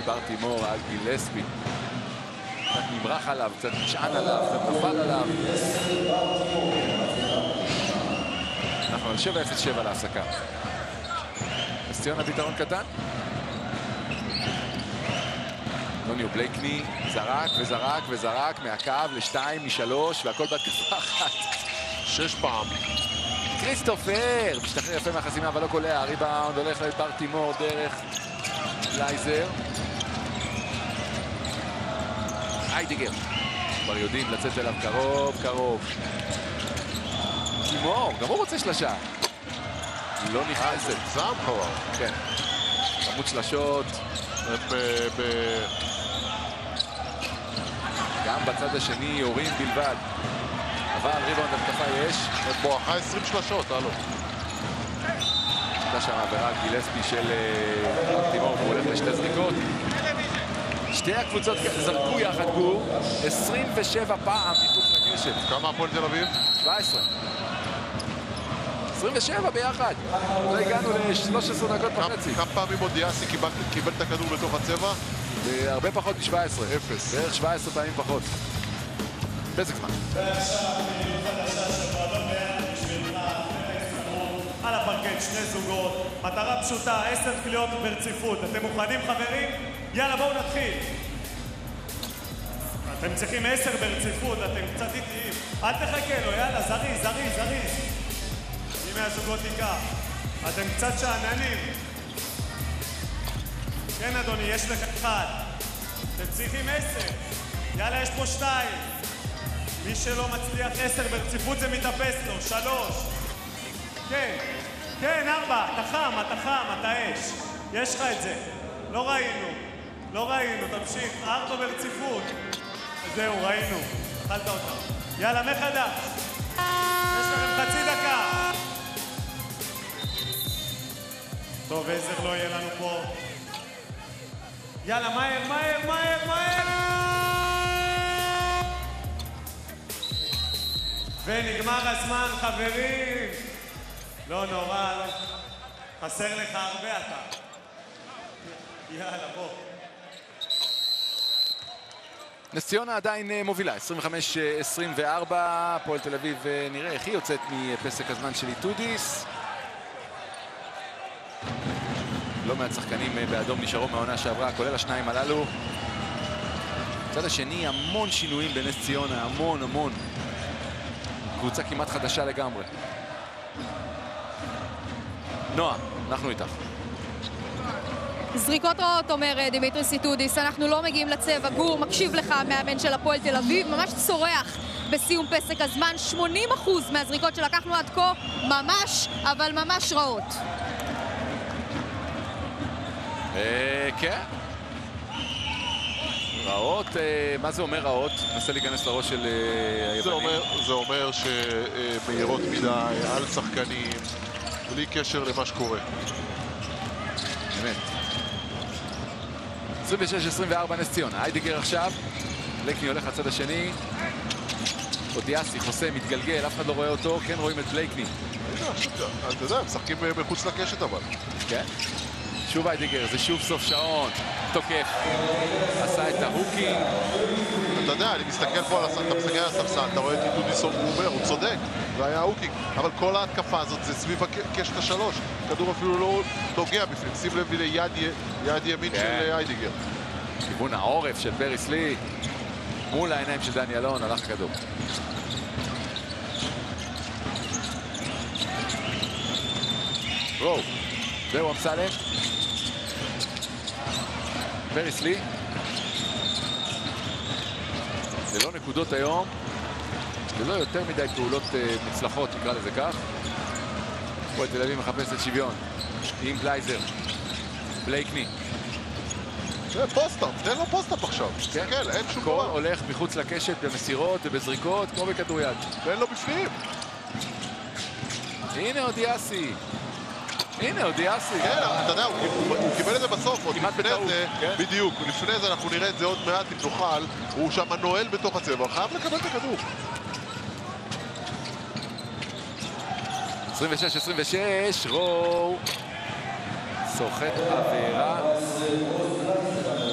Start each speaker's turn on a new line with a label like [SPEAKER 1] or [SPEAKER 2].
[SPEAKER 1] ברטימור על גילספי. קצת נמרח עליו, קצת נשען עליו, קצת נפל עליו. אנחנו על 7-0-7 להפסקה. נס ציונה ביתרון קטן. נוניו בלייקני זרק וזרק וזרק מהקו לשתיים, משלוש, והכל בהתקפה אחת.
[SPEAKER 2] 6 פעם.
[SPEAKER 1] כריסטופר משתחרר יפה מהחסימה אבל לא קולע. ריבאונד הולך לברטימור דרך לייזר. איידיגר כבר יודעים לצאת אליו קרוב קרוב. תימור גם הוא רוצה שלשה, לא נכנסת.
[SPEAKER 2] זם כבר.
[SPEAKER 1] כן, כמות שלשות גם בצד השני יורים בלבד, אבל ריבאונד התקפה יש.
[SPEAKER 2] בואכה 20 שלשות, הלו.
[SPEAKER 1] הייתה שם עבירה גילספי של ברטימור והוא הולך לשתי זריקות. שתי הקבוצות זרקו יחד גור 27 פעם מחוץ לקשת.
[SPEAKER 2] כמה הפועל תל אביב?
[SPEAKER 1] 17. 27 ביחד. לא הגענו ל-13 דקות וחצי.
[SPEAKER 2] כמה פעמים עוד דיאסי קיבל את הכדור בתוך הצבע?
[SPEAKER 1] הרבה פחות מ-17.
[SPEAKER 2] 0.
[SPEAKER 1] בערך 17 פעמים פחות. פסק זמן.
[SPEAKER 3] על הפרקט, שני זוגות, מטרה פשוטה, 10 קליעות ברציפות. אתם מוכנים חברים? יאללה בואו נתחיל. אתם צריכים 10 ברציפות, אתם קצת איטיים. אל תחכה לו, יאללה, זריז, זריז, זריז. מי מהזוגות ייקח? אתם קצת שעננים. כן אדוני, יש לך 1. אתם צריכים 10. יאללה, יש פה 2. מי שלא מצליח 10 ברציפות זה מתאפס לו. 3. כן, כן, 4. אתה חם, אתה חם, אתה אש. יש לך את זה. לא ראינו. לא ראינו, תמשיך. 4 ברציפות. זהו, ראינו. אכלת אותם. יאללה, מחדש. יש לכם חצי דקה. טוב, עזר לא יהיה לנו פה. יאללה, מהר, מהר, מהר, מהר! ונגמר הזמן, חברים. לא נורא, לא. חסר לך הרבה אתה. יאללה, בוא.
[SPEAKER 1] נס ציונה עדיין מובילה, 25-24. הפועל תל אביב נראה איך היא יוצאת מפסק הזמן של איטודיס. לא מעט שחקנים באדום נשארו מהעונה שעברה, כולל השניים הללו. בצד השני המון שינויים בנס ציונה, המון המון. קבוצה כמעט חדשה לגמרי. נועה, אנחנו איתך.
[SPEAKER 4] זריקות רעות, אומר דימיטריס איטודיס, אנחנו לא מגיעים לצבע. גור, מקשיב לך, המאמן של הפועל תל אביב, ממש צורח בסיום פסק הזמן. 80% מהזריקות שלקחנו עד כה, ממש, אבל ממש רעות.
[SPEAKER 1] כן. רעות, מה זה אומר רעות? נסה להיכנס לראש של היוונים.
[SPEAKER 2] זה אומר שמהירות מדי, על שחקנים, בלי קשר למה שקורה.
[SPEAKER 1] באמת. 26-24 נס ציונה. איידיגר עכשיו. בלייקני הולך לצד השני. אודיאסי חוסה, מתגלגל, אף אחד לא רואה אותו. כן רואים את בלייקני.
[SPEAKER 2] אתה יודע, הם משחקים מחוץ לקשת אבל.
[SPEAKER 1] כן. שוב איידיגר, זה שוב סוף שעון. תוקף. עשה את ההוקינג.
[SPEAKER 2] אתה יודע, אני מסתכל פה על הספסל, אתה מסתכל על הספסל, אתה רואה את איטודיס אומר, הוא צודק, זה היה ההוקינג. אבל כל ההתקפה הזאת זה סביב הקשת השלוש. כדור אפילו לא נוגע בפנים. שים לב ליד ימין של איידיגר.
[SPEAKER 1] כיוון העורף של פריס לי. מול העיניים של דני אלון, הלך הכדור. וואו, זהו אמסלם. פריס לי. זה לא נקודות היום. זה לא יותר מדי פעולות מוצלחות, נקרא לזה כך. הפועל תל אביב מחפשת שוויון. עם גלייזר. בלייקני.
[SPEAKER 2] זה פוסט-אפ, תן לו פוסט-אפ עכשיו. תסתכל, אין שום דבר.
[SPEAKER 1] הכל הולך מחוץ לקשת במסירות ובזריקות, כמו בכדוריד.
[SPEAKER 2] תן לו בפנים.
[SPEAKER 1] הנה אודיאסי. הנה אודיאסי.
[SPEAKER 2] כן, אתה יודע, הוא קיבל את זה בסוף.
[SPEAKER 1] כמעט בטעות.
[SPEAKER 2] בדיוק. לפני זה אנחנו נראה את זה עוד מעט אם נוכל. הוא שם נועל בתוך הצבע. חייב לקבל את הכדור.
[SPEAKER 1] 26-26, רואו. סוחט עבירה.